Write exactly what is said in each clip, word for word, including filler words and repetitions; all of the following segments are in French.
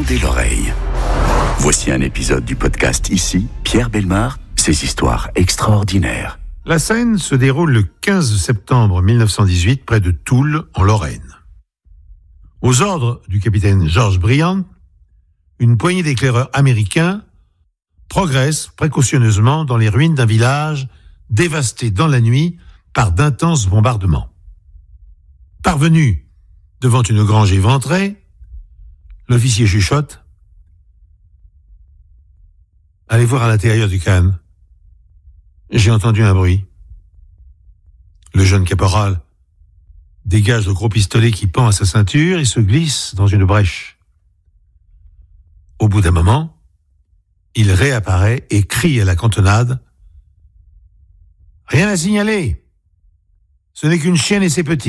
Tendez l'oreille. Voici un épisode du podcast Ici, Pierre Bellemare, ses histoires extraordinaires. La scène se déroule le quinze septembre mille neuf cent dix-huit près de Toul, en Lorraine. Aux ordres du capitaine George Bryant, une poignée d'éclaireurs américains progresse précautionneusement dans les ruines d'un village dévasté dans la nuit par d'intenses bombardements. Parvenu devant une grange éventrée, l'officier chuchote : « Allez voir à l'intérieur du Cannes. J'ai entendu un bruit. » Le jeune caporal dégage le gros pistolet qui pend à sa ceinture et se glisse dans une brèche. Au bout d'un moment, il réapparaît et crie à la cantonade : « Rien à signaler. Ce n'est qu'une chienne et ses petits. »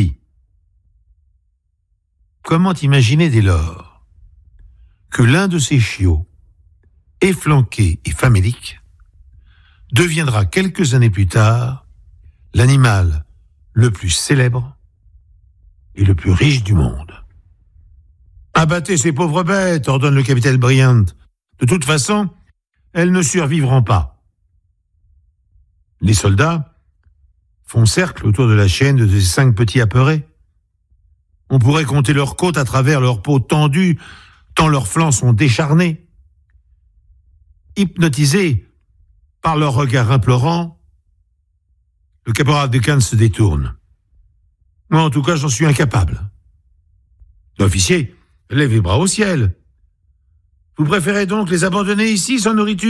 Comment imaginer dès lors que l'un de ces chiots, efflanqué et famélique, deviendra quelques années plus tard l'animal le plus célèbre et le plus riche du monde. « Abattez ces pauvres bêtes !» ordonne le capitaine Bryant. « De toute façon, elles ne survivront pas. » Les soldats font cercle autour de la chienne de ces cinq petits apeurés. On pourrait compter leurs côtes à travers leurs peaux tendues, tant leurs flancs sont décharnés. Hypnotisé par leur regard implorant, le caporal de Cannes se détourne. Moi, en tout cas, j'en suis incapable. L'officier lève les bras au ciel. Vous préférez donc les abandonner ici, sans nourriture ?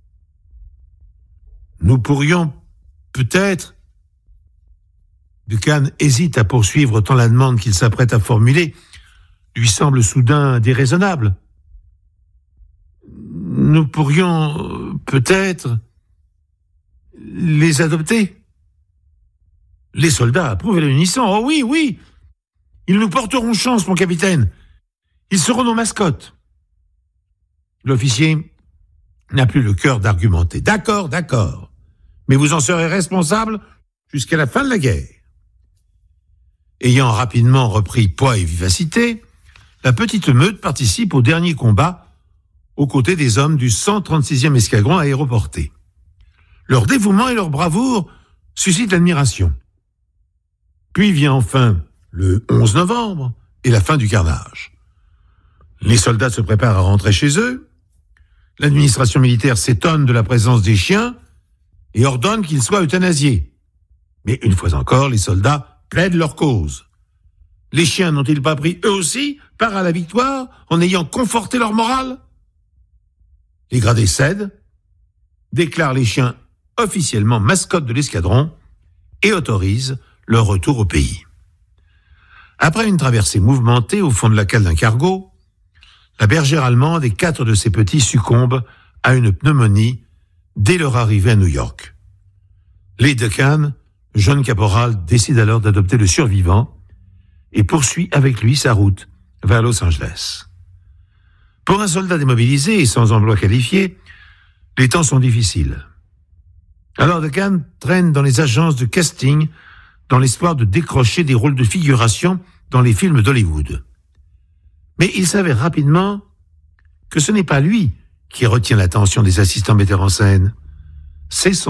Nous pourrions peut-être... De Cannes hésite à poursuivre tant la demande qu'il s'apprête à formuler lui semble soudain déraisonnable. Nous pourrions peut-être les adopter. Les soldats approuvent à l'unisson. Oh oui, oui, ils nous porteront chance, mon capitaine. Ils seront nos mascottes. L'officier n'a plus le cœur d'argumenter. D'accord, d'accord, mais vous en serez responsable jusqu'à la fin de la guerre. Ayant rapidement repris poids et vivacité, la petite meute participe au dernier combat aux côtés des hommes du cent trente-sixième escadron aéroporté. Leur dévouement et leur bravoure suscitent l'admiration. Puis vient enfin le onze novembre et la fin du carnage. Les soldats se préparent à rentrer chez eux. L'administration militaire s'étonne de la présence des chiens et ordonne qu'ils soient euthanasiés. Mais une fois encore, les soldats plaident leur cause. Les chiens n'ont-ils pas pris eux aussi part à la victoire en ayant conforté leur morale ? Les gradés cèdent, déclarent les chiens officiellement mascottes de l'escadron et autorisent leur retour au pays. Après une traversée mouvementée au fond de la cale d'un cargo, la bergère allemande et quatre de ses petits succombent à une pneumonie dès leur arrivée à New York. Les de Cannes, le jeune caporal, décide alors d'adopter le survivant et poursuit avec lui sa route vers Los Angeles. Pour un soldat démobilisé et sans emploi qualifié, les temps sont difficiles. Alors de Cannes traîne dans les agences de casting dans l'espoir de décrocher des rôles de figuration dans les films d'Hollywood. Mais il s'avère rapidement que ce n'est pas lui qui retient l'attention des assistants metteurs en scène, c'est son